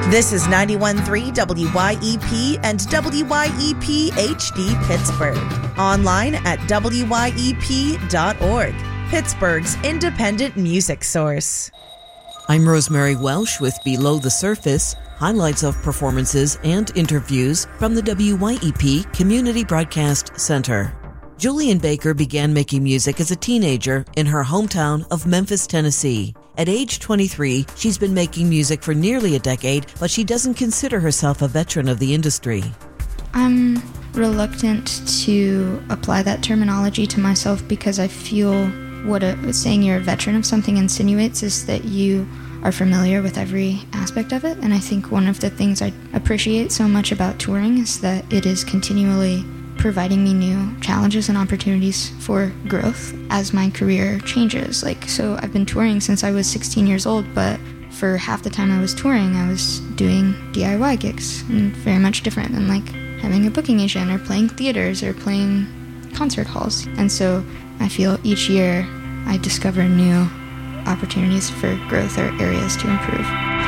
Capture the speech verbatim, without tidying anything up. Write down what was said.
This is ninety-one point three W Y E P and W Y E P H D Pittsburgh. Online at W Y E P dot org. Pittsburgh's independent music source. I'm Rosemary Welsh with Below the Surface, highlights of performances and interviews from the W Y E P Community Broadcast Center. Julian Baker began making music as a teenager in her hometown of Memphis, Tennessee. At age twenty-three, she's been making music for nearly a decade, but she doesn't consider herself a veteran of the industry. I'm reluctant to apply that terminology to myself because I feel what a, saying you're a veteran of something insinuates is that you are familiar with every aspect of it. And I think one of the things I appreciate so much about touring is that it is continually providing me new challenges and opportunities for growth as my career changes. Like, so I've been touring since I was sixteen years old, but for half the time I was touring, I was doing D I Y gigs, and very much different than like having a booking agent or playing theaters or playing concert halls. And so I feel each year I discover new opportunities for growth or areas to improve.